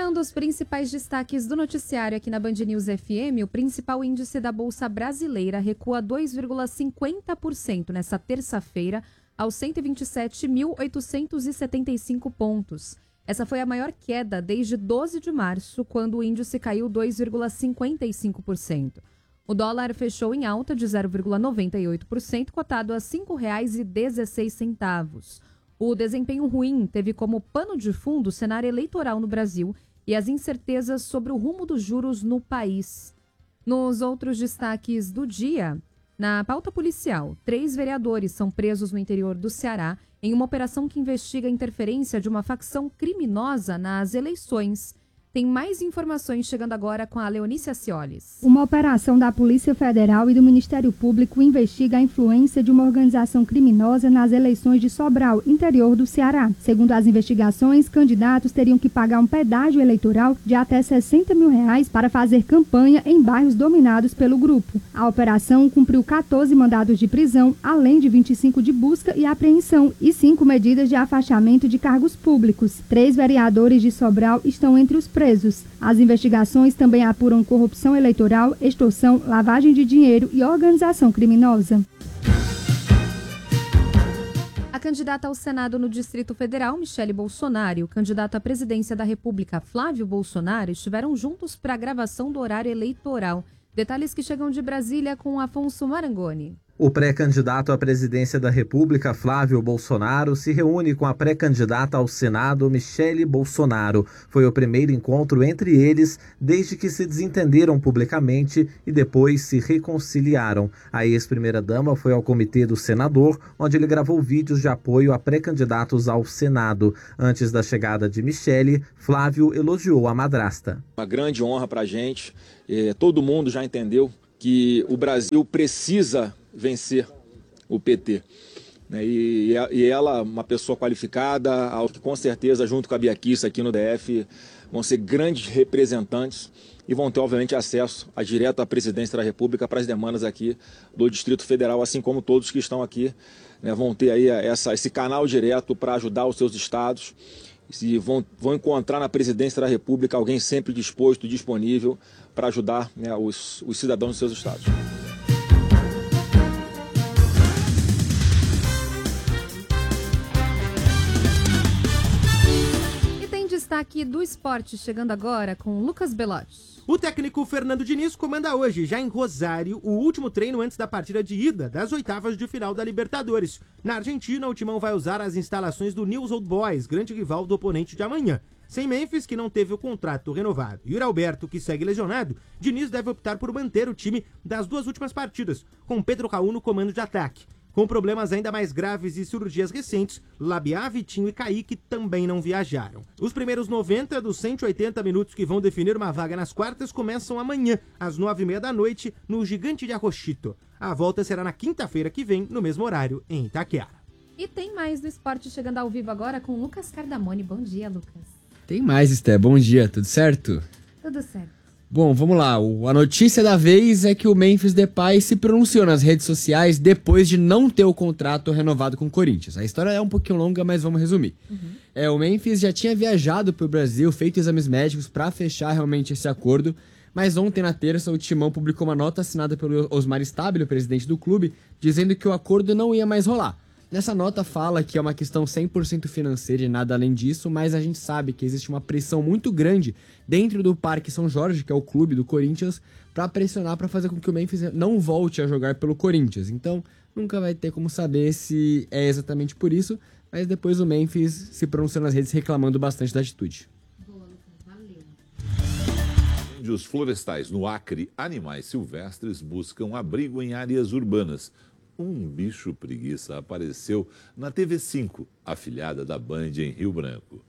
Fechando os principais destaques do noticiário aqui na Band News FM, o principal índice da Bolsa Brasileira recua 2,50% nesta terça-feira aos 127.875 pontos. Essa foi a maior queda desde 12 de março, quando o índice caiu 2,55%. O dólar fechou em alta de 0,98%, cotado a R$ 5,16. O desempenho ruim teve como pano de fundo o cenário eleitoral no Brasil e as incertezas sobre o rumo dos juros no país. Nos outros destaques do dia, na pauta policial, 3 vereadores são presos no interior do Ceará em uma operação que investiga a interferência de uma facção criminosa nas eleições. Tem mais informações chegando agora com a Leonícia Ciolis. Uma operação da Polícia Federal e do Ministério Público investiga a influência de uma organização criminosa nas eleições de Sobral, interior do Ceará. Segundo as investigações, candidatos teriam que pagar um pedágio eleitoral de até R$60 mil para fazer campanha em bairros dominados pelo grupo. A operação cumpriu 14 mandados de prisão, além de 25 de busca e apreensão e 5 medidas de afastamento de cargos públicos. 3 vereadores de Sobral estão entre os presos. As investigações também apuram corrupção eleitoral, extorsão, lavagem de dinheiro e organização criminosa. A candidata ao Senado no Distrito Federal, Michele Bolsonaro, e o candidato à presidência da República, Flávio Bolsonaro, estiveram juntos para a gravação do horário eleitoral. Detalhes que chegam de Brasília com Afonso Marangoni. O pré-candidato à presidência da República, Flávio Bolsonaro, se reúne com a pré-candidata ao Senado, Michele Bolsonaro. Foi o primeiro encontro entre eles desde que se desentenderam publicamente e depois se reconciliaram. A ex-primeira-dama foi ao comitê do senador, onde ele gravou vídeos de apoio a pré-candidatos ao Senado. Antes da chegada de Michele, Flávio elogiou a madrasta. Uma grande honra para a gente. Todo mundo já entendeu que o Brasil precisa vencer o PT. E ela, uma pessoa qualificada, que com certeza, junto com a Bia Kicis aqui no DF, vão ser grandes representantes e vão ter, obviamente, acesso direto à presidência da República para as demandas aqui do Distrito Federal, assim como todos que estão aqui, vão ter aí esse canal direto para ajudar os seus estados. E vão encontrar na presidência da República alguém sempre disposto, disponível para ajudar os cidadãos dos seus estados. Destaque do esporte chegando agora com Lucas Belotti. O técnico Fernando Diniz comanda hoje, já em Rosário, o último treino antes da partida de ida das oitavas de final da Libertadores. Na Argentina, o Timão vai usar as instalações do Newell's Old Boys, grande rival do oponente de amanhã. Sem Memphis, que não teve o contrato renovado, e o Alberto, que segue lesionado, Diniz deve optar por manter o time das 2 últimas partidas, com Pedro Raul no comando de ataque. Com problemas ainda mais graves e cirurgias recentes, Labiá, Vitinho e Kaique também não viajaram. Os primeiros 90 dos 180 minutos que vão definir uma vaga nas quartas começam amanhã, às 9h30 da noite, no Gigante de Arrochito. A volta será na quinta-feira que vem, no mesmo horário, em Itaquera. E tem mais do esporte chegando ao vivo agora com Lucas Cardamone. Bom dia, Lucas. Tem mais, Esté. Bom dia, tudo certo? Tudo certo. Bom, vamos lá. A notícia da vez é que o Memphis Depay se pronunciou nas redes sociais depois de não ter o contrato renovado com o Corinthians. A história é um pouquinho longa, mas vamos resumir. O Memphis já tinha viajado para o Brasil, feito exames médicos para fechar realmente esse acordo, mas ontem, na terça, o Timão publicou uma nota assinada pelo Osmar Stabile, o presidente do clube, dizendo que o acordo não ia mais rolar. Nessa nota fala que é uma questão 100% financeira e nada além disso, mas a gente sabe que existe uma pressão muito grande dentro do Parque São Jorge, que é o clube do Corinthians, para pressionar, para fazer com que o Memphis não volte a jogar pelo Corinthians. Então, nunca vai ter como saber se é exatamente por isso, mas depois o Memphis se pronunciou nas redes reclamando bastante da atitude. Incêndios florestais no Acre, animais silvestres buscam abrigo em áreas urbanas. Um bicho preguiça apareceu na TV5, afiliada da Band em Rio Branco.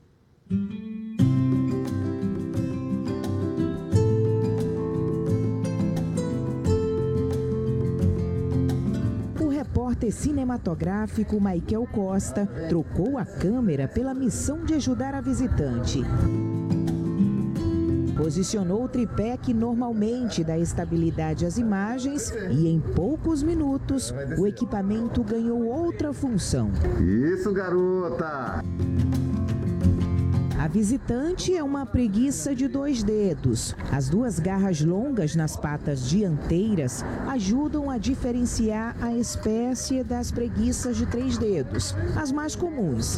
O repórter cinematográfico Michael Costa trocou a câmera pela missão de ajudar a visitante. Posicionou o tripé que normalmente dá estabilidade às imagens e em poucos minutos o equipamento ganhou outra função. Isso, garota! A visitante é uma preguiça de 2 dedos. As 2 garras longas nas patas dianteiras ajudam a diferenciar a espécie das preguiças de 3 dedos, as mais comuns.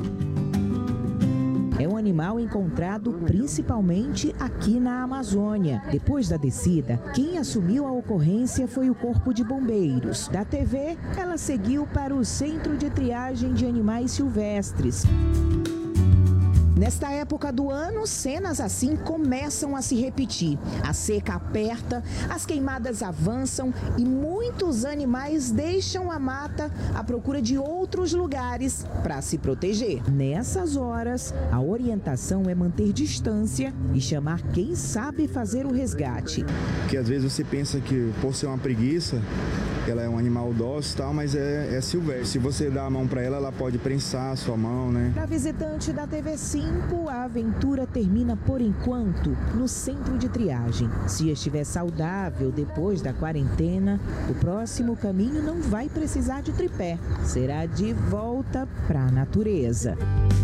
É um animal encontrado principalmente aqui na Amazônia. Depois da descida, quem assumiu a ocorrência foi o Corpo de Bombeiros. Da TV, ela seguiu para o Centro de Triagem de Animais Silvestres. Nesta época do ano, cenas assim começam a se repetir. A seca aperta, as queimadas avançam e muitos animais deixam a mata à procura de outros lugares para se proteger. Nessas horas, a orientação é manter distância e chamar quem sabe fazer o resgate. Porque às vezes você pensa que por ser uma preguiça, ela é um animal dócil e tal, mas é silvestre. Se você dá a mão para ela, ela pode prensar a sua mão, né? Para visitante da TV5, a aventura termina por enquanto no centro de triagem. Se estiver saudável depois da quarentena, o próximo caminho não vai precisar de tripé. Será de volta para a natureza.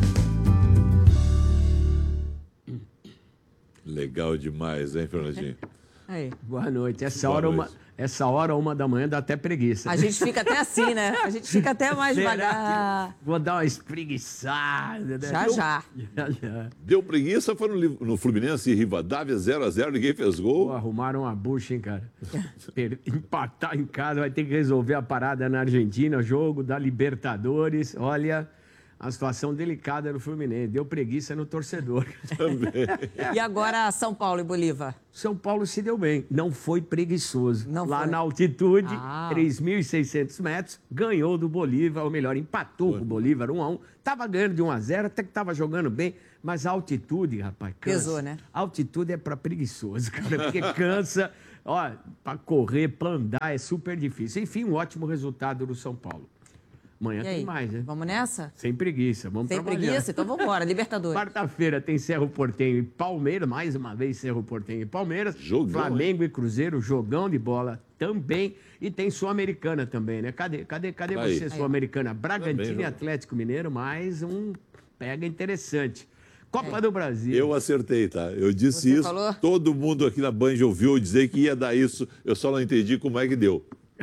Legal demais, hein, Fernandinho? Aí. Boa noite. Boa noite. Essa hora, 1h, dá até preguiça. A gente fica até assim, né? A gente fica até mais devagar. Vou dar uma espreguiçada. Né? Já. Deu preguiça, foi no Fluminense e Rivadavia 0x0, ninguém fez gol. Pô, arrumaram uma bucha, hein, cara? Empatar em casa, vai ter que resolver a parada na Argentina, jogo da Libertadores. Olha, a situação delicada no Fluminense. Deu preguiça no torcedor. Também. E agora São Paulo e Bolívar? São Paulo se deu bem, não foi preguiçoso. Não Lá foi. na altitude, 3.600 metros, ganhou do Bolívar, ou melhor, empatou com o Bolívar 1x1. Tava ganhando de 1x0, até que tava jogando bem, mas a altitude, rapaz, cansa. Pesou, né? A altitude é pra preguiçoso, cara, porque cansa, ó, pra correr, pra andar, é super difícil. Enfim, um ótimo resultado do São Paulo. Amanhã tem mais, né? Vamos nessa? Sem preguiça, vamos Sem trabalhar. preguiça? Então vamos embora, Libertadores. Quarta-feira tem Cerro Porteño e Palmeiras, mais uma vez Cerro Porteño e Palmeiras. Jogão, Flamengo e Cruzeiro, jogão de bola também. E tem Sul-Americana também, né? Cadê Aí. você, Sul-Americana? Bragantino Também, e Atlético Mineiro, mais um pega interessante. Copa do Brasil. Eu acertei, tá? Eu disse isso. Falou? Todo mundo aqui na Band ouviu eu dizer que ia dar isso. Eu só não entendi como é que deu.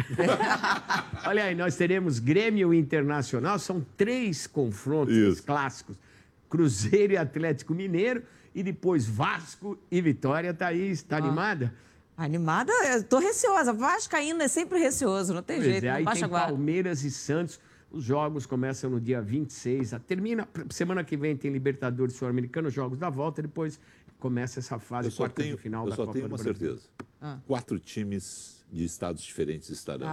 Olha aí, nós teremos Grêmio Internacional, são 3 confrontos clássicos. Cruzeiro e Atlético Mineiro, e depois Vasco e Vitória. Thaís, tá animada? Animada? Eu tô receosa. Vascaíno é sempre receoso, não tem jeito. Aí Baixa tem guarda. Palmeiras e Santos. Os jogos começam no dia 26. Termina, semana que vem tem Libertadores Sul-Americano, jogos da volta, depois começa essa fase, quarta de final da Copa do Brasil. Eu só tenho uma certeza. 4 times de estados diferentes estarão.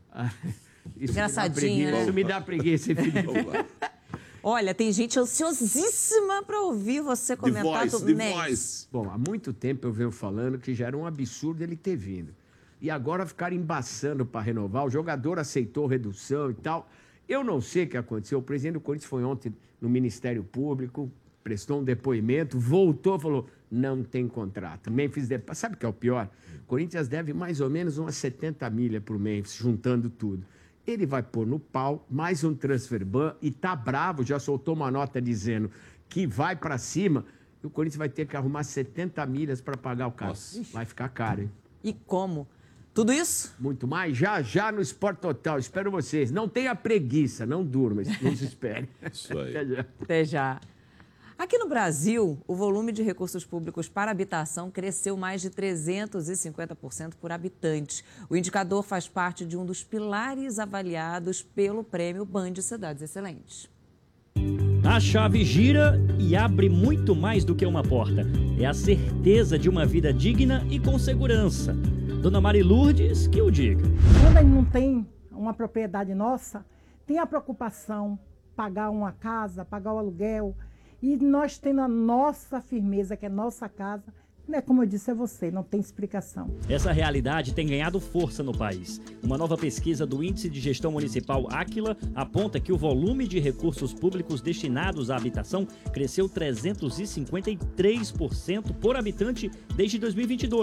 Engraçadinho, né? Isso me dá preguiça, Felipe. Olha, tem gente ansiosíssima para ouvir você comentar do Mendes. Bom, há muito tempo eu venho falando que já era um absurdo ele ter vindo. E agora ficaram embaçando para renovar. O jogador aceitou redução e tal. Eu não sei o que aconteceu. O presidente do Corinthians foi ontem no Ministério Público, prestou um depoimento, voltou, falou, não tem contrato. Memphis Depay, sabe o que é o pior? O Corinthians deve mais ou menos umas 70 milhas para o Memphis, juntando tudo. Ele vai pôr no pau mais um transfer ban e tá bravo, já soltou uma nota dizendo que vai para cima. E o Corinthians vai ter que arrumar 70 milhas para pagar o cara. Nossa. Vai ficar caro, hein? E como? Tudo isso? Muito mais, já no Esporte Total. Espero vocês. Não tenha preguiça, não durma, nos espere. Isso aí. Até já. Até já. Aqui no Brasil, o volume de recursos públicos para habitação cresceu mais de 350% por habitante. O indicador faz parte de um dos pilares avaliados pelo Prêmio Band Cidades Excelentes. A chave gira e abre muito mais do que uma porta. É a certeza de uma vida digna e com segurança. Dona Mari Lourdes, que o diga. Quando a gente não tem uma propriedade nossa, tem a preocupação, pagar uma casa, pagar o aluguel. E nós tendo a nossa firmeza, que é nossa casa, né? Como eu disse a você, não tem explicação. Essa realidade tem ganhado força no país. Uma nova pesquisa do Índice de Gestão Municipal Áquila aponta que o volume de recursos públicos destinados à habitação cresceu 353% por habitante desde 2022.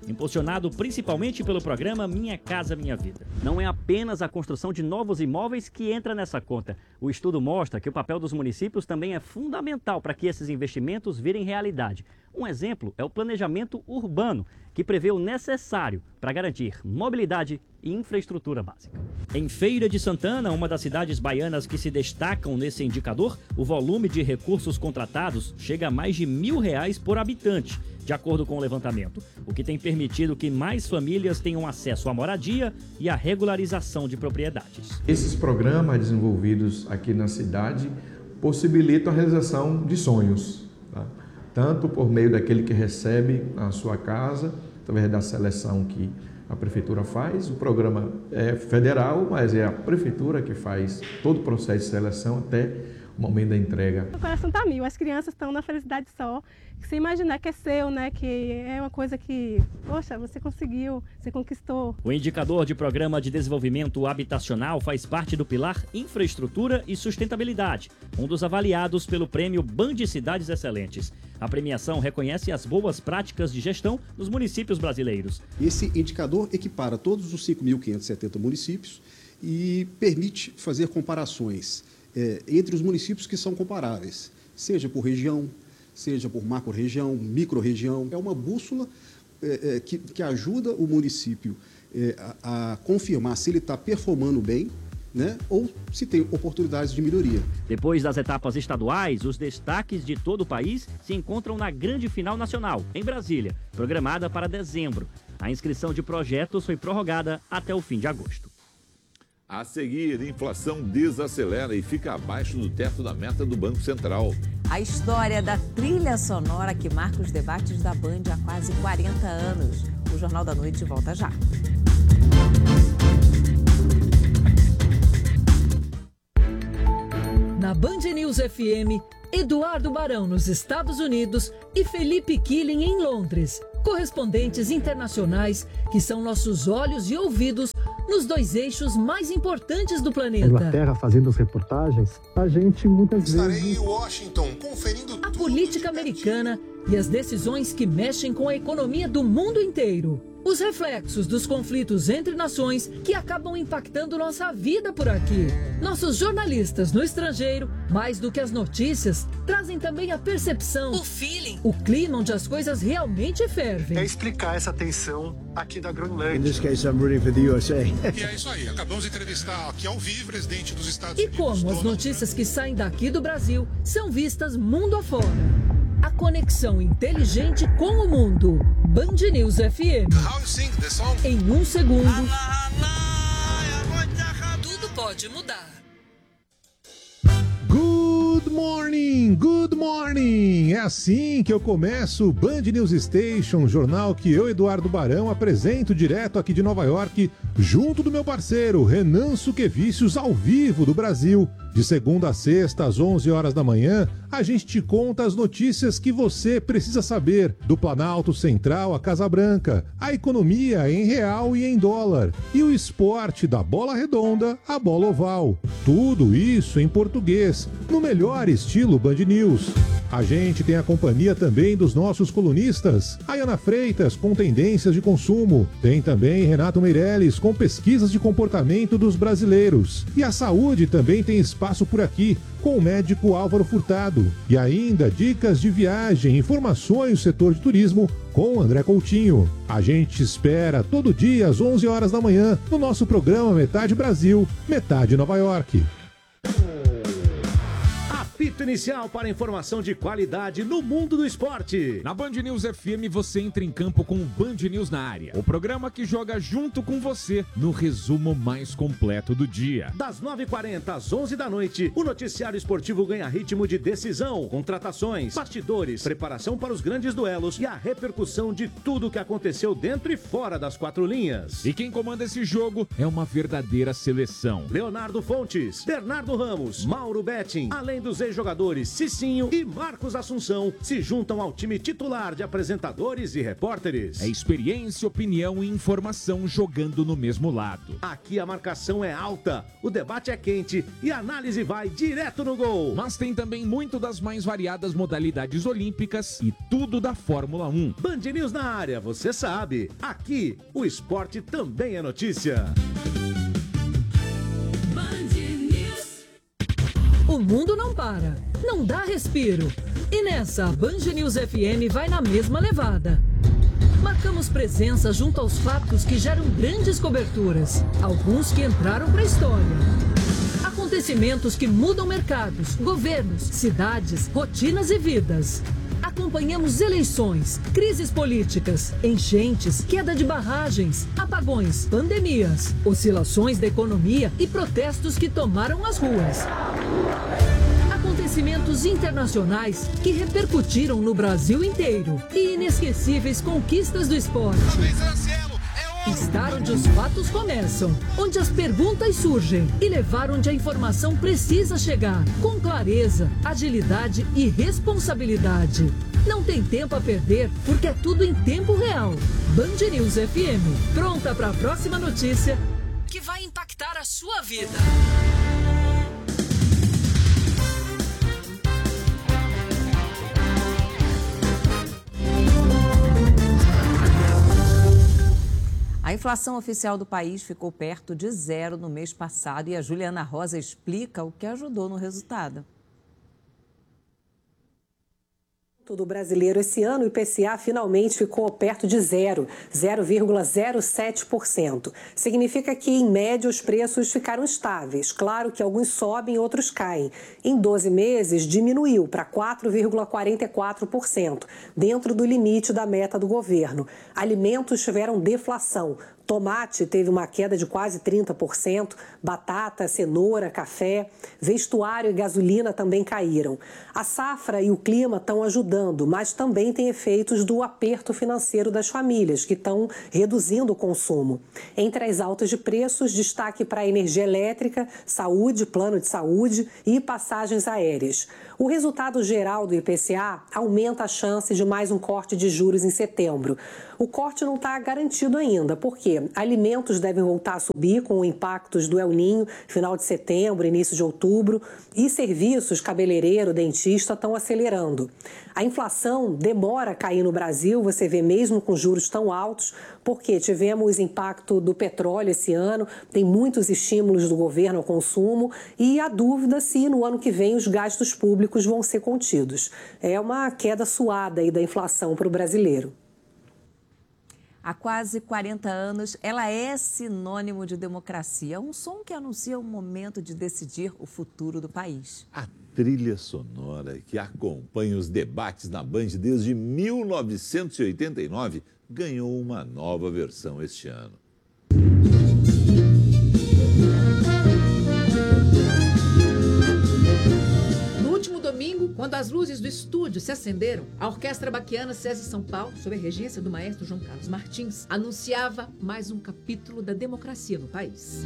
impulsionado principalmente pelo programa Minha Casa Minha Vida. Não é apenas a construção de novos imóveis que entra nessa conta. O estudo mostra que o papel dos municípios também é fundamental para que esses investimentos virem realidade. Um exemplo é o planejamento urbano, que prevê o necessário para garantir mobilidade e infraestrutura básica. Em Feira de Santana, uma das cidades baianas que se destacam nesse indicador, o volume de recursos contratados chega a mais de R$1.000 por habitante, de acordo com o levantamento, o que tem permitido que mais famílias tenham acesso à moradia e à regularização de propriedades. Esses programas desenvolvidos aqui na cidade possibilitam a realização de sonhos, tá? Tanto por meio daquele que recebe a sua casa, através da seleção que a prefeitura faz. O programa é federal, mas é a prefeitura que faz todo o processo de seleção até o momento da entrega. O coração está mil, as crianças estão na felicidade só. Você imaginar que é seu, né? Que é uma coisa que, poxa, você conseguiu, você conquistou. O indicador de Programa de Desenvolvimento Habitacional faz parte do pilar Infraestrutura e Sustentabilidade, um dos avaliados pelo prêmio Band Cidades Excelentes. A premiação reconhece as boas práticas de gestão dos municípios brasileiros. Esse indicador equipara todos os 5.570 municípios e permite fazer comparações entre os municípios que são comparáveis, seja por região, seja por macro-região, micro-região. É uma bússola que ajuda o município a confirmar se ele está performando bem, né, ou se tem oportunidades de melhoria. Depois das etapas estaduais, os destaques de todo o país se encontram na grande final nacional, em Brasília, programada para dezembro. A inscrição de projetos foi prorrogada até o fim de agosto. A seguir, a inflação desacelera e fica abaixo do teto da meta do Banco Central. A história da trilha sonora que marca os debates da Band há quase 40 anos. O Jornal da Noite volta já. Na Band News FM, Eduardo Barão nos Estados Unidos e Felipe Killing em Londres. Correspondentes internacionais que são nossos olhos e ouvidos nos dois eixos mais importantes do planeta. Inglaterra fazendo as reportagens, a gente muitas vezes... Estarei em Washington conferindo a política americana e as decisões que mexem com a economia do mundo inteiro. Os reflexos dos conflitos entre nações que acabam impactando nossa vida por aqui. Nossos jornalistas no estrangeiro, mais do que as notícias, trazem também a percepção, o feeling, o clima onde as coisas realmente fervem. É explicar essa tensão aqui da Groenlândia. In this case, I'm rooting for the USA. E é isso aí, acabamos de entrevistar aqui ao vivo o presidente dos Estados Unidos. E como as notícias que saem daqui do Brasil são vistas mundo afora. A conexão inteligente com o mundo. Band News FM. Em um segundo, tudo pode mudar. Good morning, good morning! É assim que eu começo o Band News Station, jornal que eu, Eduardo Barão, apresento direto aqui de Nova York, junto do meu parceiro Renan Suquevicius, ao vivo do Brasil. De segunda a sexta, às 11 horas da manhã, a gente te conta as notícias que você precisa saber, do Planalto Central à Casa Branca, a economia em real e em dólar, e o esporte da bola redonda à bola oval. Tudo isso em português, no melhor estilo Band News. A gente tem a companhia também dos nossos colunistas, Ayana Freitas com tendências de consumo, tem também Renato Meirelles com pesquisas de comportamento dos brasileiros, e a saúde também tem espaço por aqui, com o médico Álvaro Furtado, e ainda dicas de viagem, informações do setor de turismo com André Coutinho. A gente espera todo dia às 11 horas da manhã no nosso programa Metade Brasil, Metade Nova York. Apito inicial para informação de qualidade no mundo do esporte. Na Band News FM você entra em campo com o Band News na área. O programa que joga junto com você no resumo mais completo do dia. Das 9h40 às 11 da noite, o noticiário esportivo ganha ritmo de decisão, contratações, bastidores, preparação para os grandes duelos e a repercussão de tudo o que aconteceu dentro e fora das quatro linhas. E quem comanda esse jogo é uma verdadeira seleção. Leonardo Fontes, Bernardo Ramos, Mauro Betting, além dos dois jogadores, Cicinho e Marcos Assunção, se juntam ao time titular de apresentadores e repórteres. É experiência, opinião e informação jogando no mesmo lado. Aqui a marcação é alta, o debate é quente e a análise vai direto no gol. Mas tem também muito das mais variadas modalidades olímpicas e tudo da Fórmula 1. Band News na área, você sabe. Aqui, o esporte também é notícia. O mundo não para, não dá respiro. E nessa, a Band News FM vai na mesma levada. Marcamos presença junto aos fatos que geram grandes coberturas, alguns que entraram para a história. Acontecimentos que mudam mercados, governos, cidades, rotinas e vidas. Acompanhamos eleições, crises políticas, enchentes, queda de barragens, apagões, pandemias, oscilações da economia e protestos que tomaram as ruas. Acontecimentos internacionais que repercutiram no Brasil inteiro e inesquecíveis conquistas do esporte. Estar onde os fatos começam, onde as perguntas surgem e levar onde a informação precisa chegar, com clareza, agilidade e responsabilidade. Não tem tempo a perder, porque é tudo em tempo real. Band News FM, pronta para a próxima notícia que vai impactar a sua vida. A inflação oficial do país ficou perto de zero no mês passado e a Juliana Rosa explica o que ajudou no resultado. Do brasileiro esse ano, o IPCA finalmente ficou perto de zero, 0,07%. Significa que, em média, os preços ficaram estáveis. Claro que alguns sobem e outros caem. Em 12 meses, diminuiu para 4,44%, dentro do limite da meta do governo. Alimentos tiveram deflação. Tomate teve uma queda de quase 30%, batata, cenoura, café, vestuário e gasolina também caíram. A safra e o clima estão ajudando, mas também tem efeitos do aperto financeiro das famílias, que estão reduzindo o consumo. Entre as altas de preços, destaque para a energia elétrica, saúde, plano de saúde e passagens aéreas. O resultado geral do IPCA aumenta a chance de mais um corte de juros em setembro. O corte não está garantido ainda, porque alimentos devem voltar a subir com impactos do El Niño, final de setembro, início de outubro, e serviços, cabeleireiro, dentista, estão acelerando. A inflação demora a cair no Brasil, você vê mesmo com juros tão altos, porque tivemos impacto do petróleo esse ano, tem muitos estímulos do governo ao consumo e a dúvida se no ano que vem os gastos públicos vão ser contidos. É uma queda suada aí da inflação para o brasileiro. Há quase 40 anos, ela é sinônimo de democracia. Um som que anuncia o momento de decidir o futuro do país. A trilha sonora que acompanha os debates na Band desde 1989 ganhou uma nova versão este ano. Domingo, quando as luzes do estúdio se acenderam, a Orquestra Baquiana SESI São Paulo, sob a regência do maestro João Carlos Martins, anunciava mais um capítulo da democracia no país.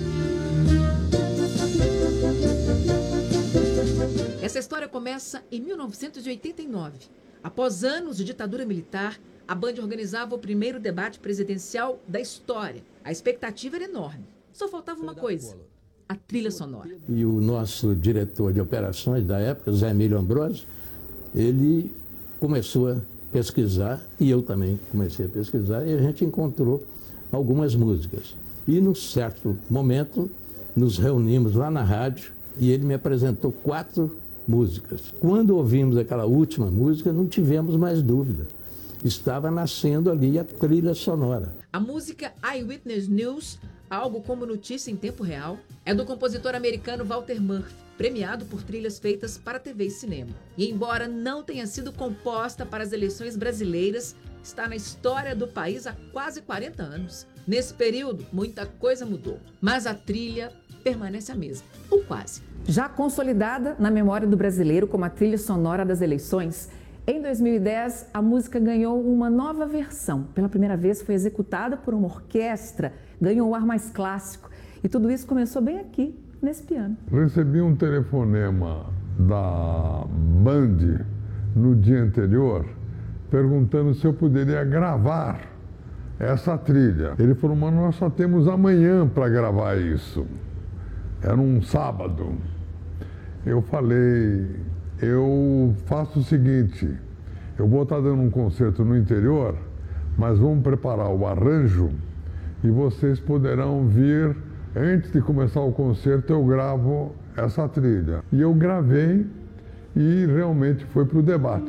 Essa história começa em 1989. Após anos de ditadura militar, a Band organizava o primeiro debate presidencial da história. A expectativa era enorme. Só faltava uma coisa: a trilha sonora. E o nosso diretor de operações da época, Zé Emílio Ambrosio, ele começou a pesquisar, e eu também comecei a pesquisar, e a gente encontrou algumas músicas. E num certo momento, nos reunimos lá na rádio, e ele me apresentou 4 músicas. Quando ouvimos aquela última música, não tivemos mais dúvida. Estava nascendo ali a trilha sonora. A música Eyewitness News, algo como notícia em tempo real, é do compositor americano Walter Murphy, premiado por trilhas feitas para TV e cinema. E embora não tenha sido composta para as eleições brasileiras, está na história do país há quase 40 anos. Nesse período, muita coisa mudou, mas a trilha permanece a mesma, ou quase. Já consolidada na memória do brasileiro como a trilha sonora das eleições, em 2010, a música ganhou uma nova versão. Pela primeira vez foi executada por uma orquestra, ganhou um ar mais clássico. E tudo isso começou bem aqui, nesse piano. Recebi um telefonema da Band no dia anterior, perguntando se eu poderia gravar essa trilha. Ele falou, mas nós só temos amanhã para gravar isso. Era um sábado. Eu falei, eu faço o seguinte, eu vou estar dando um concerto no interior, mas vamos preparar o arranjo e vocês poderão vir, antes de começar o concerto, eu gravo essa trilha. E eu gravei e realmente foi para o debate.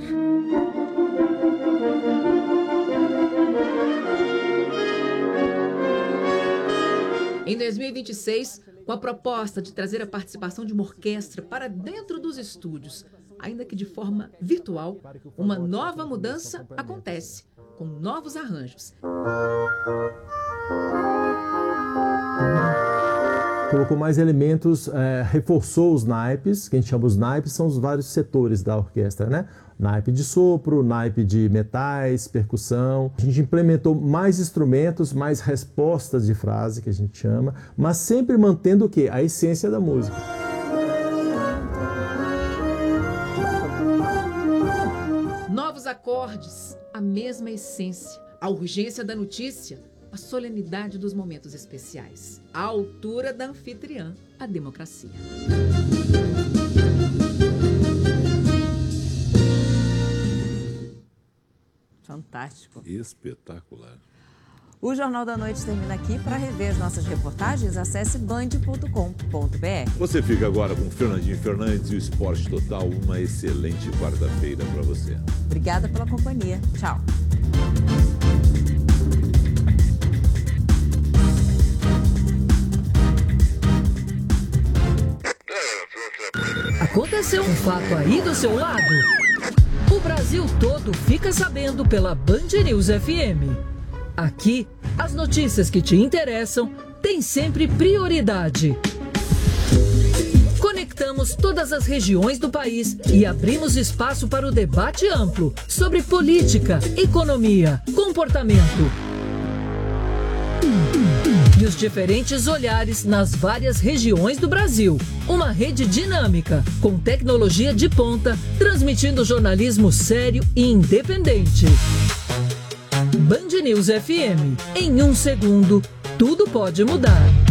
Em 2026, com a proposta de trazer a participação de uma orquestra para dentro dos estúdios, ainda que de forma virtual, uma nova mudança acontece, com novos arranjos. Colocou mais elementos, reforçou os naipes, que a gente chama os naipes, são os vários setores da orquestra, né? Naipe de sopro, naipe de metais, percussão. A gente implementou mais instrumentos, mais respostas de frase, que a gente chama, mas sempre mantendo o quê? A essência da música. Novos acordes, a mesma essência, a urgência da notícia, a solenidade dos momentos especiais, a altura da anfitriã, a democracia. Fantástico. Espetacular. O Jornal da Noite termina aqui. Para rever as nossas reportagens, acesse band.com.br. Você fica agora com Fernandinho Fernandes e o Esporte Total. Uma excelente quarta-feira para você. Obrigada pela companhia. Tchau. Aconteceu um fato aí do seu lado? O Brasil todo fica sabendo pela Band News FM. Aqui, as notícias que te interessam têm sempre prioridade. Conectamos todas as regiões do país e abrimos espaço para o debate amplo sobre política, economia, comportamento e os diferentes olhares nas várias regiões do Brasil. Uma rede dinâmica, com tecnologia de ponta, transmitindo jornalismo sério e independente. Band News FM. Em um segundo, tudo pode mudar.